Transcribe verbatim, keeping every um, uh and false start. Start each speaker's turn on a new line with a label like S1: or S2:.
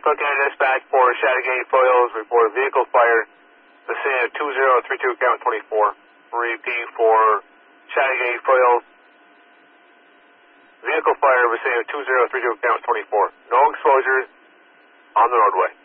S1: County Dispatch for Chateaugay Foils, report vehicle fire, vicinity of two zero three two, count twenty-four. Repeat for Chateaugay Foils, vehicle fire, vicinity of two zero three two, count twenty-four. No exposures on the roadway.